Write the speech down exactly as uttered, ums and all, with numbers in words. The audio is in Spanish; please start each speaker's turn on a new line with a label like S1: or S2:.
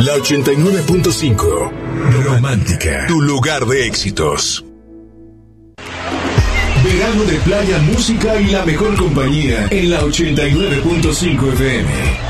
S1: La ochenta y nueve punto cinco. Romántica. Tu lugar de éxitos. Verano de playa, música y la mejor compañía en la ochenta y nueve punto cinco F M.